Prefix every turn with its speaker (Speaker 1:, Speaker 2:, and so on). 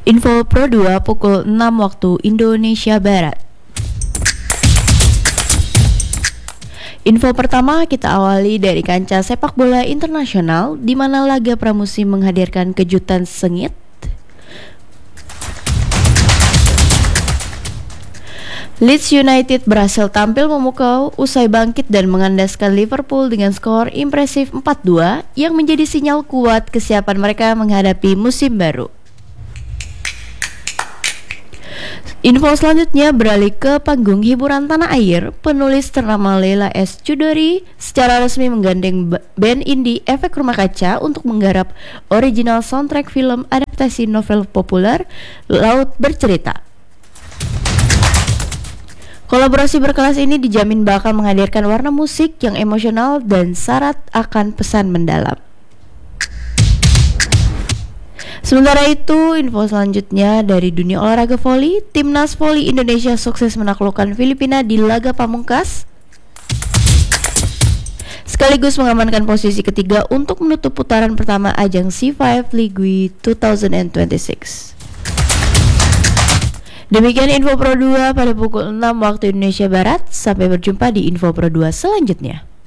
Speaker 1: Info Pro 2 pukul 6 waktu Indonesia Barat. Info pertama kita awali dari kancah sepak bola internasional, di mana laga pramusim menghadirkan kejutan sengit. Leeds United berhasil tampil memukau usai bangkit dan mengandaskan Liverpool dengan skor impresif 4-2 yang menjadi sinyal kuat kesiapan mereka menghadapi musim baru. Info selanjutnya beralih ke panggung hiburan tanah air. Penulis ternama Leila S. Chudori secara resmi menggandeng band indie Efek Rumah Kaca untuk menggarap original soundtrack film adaptasi novel populer Laut Bercerita. Kolaborasi berkelas ini dijamin bakal menghadirkan warna musik yang emosional dan syarat akan pesan mendalam. Sementara itu, info selanjutnya dari dunia olahraga voli, Timnas Voli Indonesia sukses menaklukkan Filipina di laga pamungkas, sekaligus mengamankan posisi ketiga untuk menutup putaran pertama ajang C5 League 2026. Demikian Info Pro 2 pada pukul 6 waktu Indonesia Barat. Sampai berjumpa di Info Pro 2 selanjutnya.